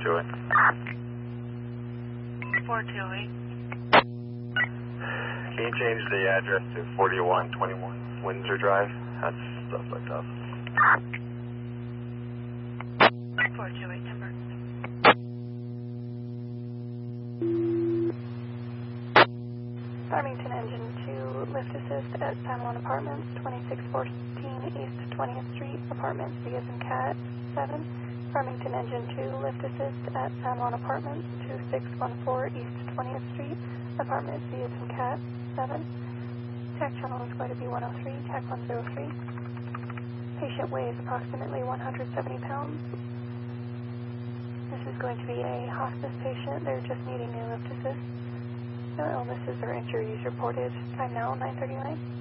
428. 428. Can you change the address to 4121 Windsor Drive? That's stuff like that. 428, timber. Farmington Engine 2, lift assist at San Juan Apartments, 2614 East 20th Street, Apartments C as in cat, 7. Farmington Engine 2, lift assist at San Juan Apartments, 2614 East 20th Street, Apartment C as in cat, 7. TAC channel is going to be 103, TAC 103. Patient weighs approximately 170 pounds. This is going to be a hospice patient. They're just needing a lift assist. No illnesses or injuries reported. Time now, 9:39.